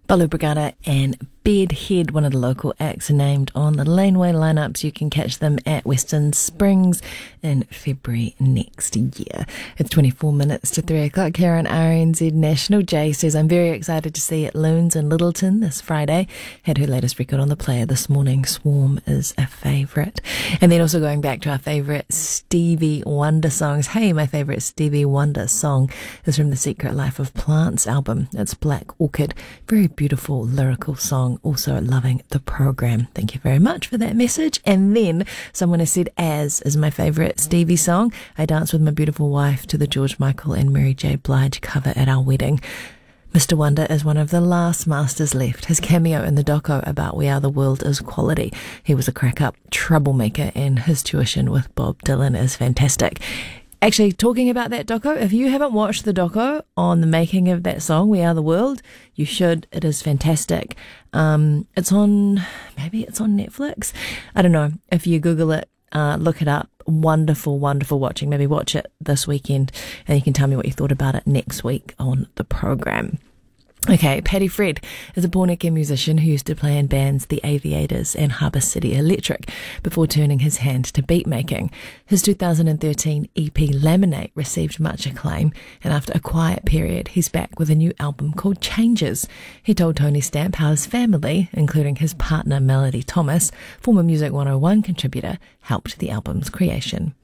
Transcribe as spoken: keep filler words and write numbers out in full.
Balu Brigada and Bedhead, one of the local acts, are named on the Laneway lineups. You can catch them at Western Springs in February next year. It's twenty-four minutes to three o'clock here on R N Z National. Jay says, I'm very excited to see at Loons in Littleton this Friday. Had her latest record on the player this morning. Swarm is a favourite. And then also going back to our favourite Stevie Wonder songs. Hey, my favourite Stevie Wonder song is from the Secret Life of Plants album. It's Black Orchid. Very beautiful lyrical song. Also loving the program. Thank you very much for that message. And then someone has said As is my favourite Stevie song. I danced with my beautiful wife to the George Michael and Mary J. Blige cover at our wedding. Mister Wonder is one of the last masters left. His cameo in the doco about We Are the World is quality. He was a crack-up troublemaker and his tuition with Bob Dylan is fantastic. Actually, talking about that doco, if you haven't watched the doco on the making of that song, We Are the World, you should. It is fantastic. Um, it's on, maybe it's on Netflix. I don't know. If you Google it, uh, look it up. Wonderful, wonderful watching. Maybe watch it this weekend and you can tell me what you thought about it next week on the program. Okay, Paddy Fred is a Pōneke musician who used to play in bands The Aviators and Harbour City Electric before turning his hand to beat making. His two thousand thirteen E P Laminate received much acclaim, and after a quiet period, he's back with a new album called Changes. He told Tony Stamp how his family, including his partner Melody Thomas, former Music one oh one contributor, helped the album's creation.